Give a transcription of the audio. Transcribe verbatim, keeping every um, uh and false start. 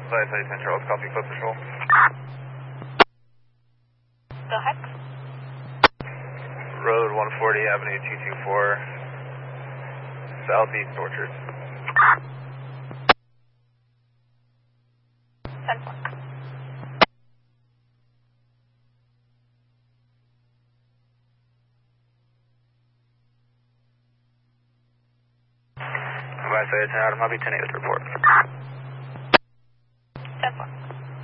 Five Five Ten Charles, copy foot patrol. Go ahead. Road one forty, Avenue two two four, Southeast Orchard. ten four. Five Five Ten Adam, I'll be ten eight with report.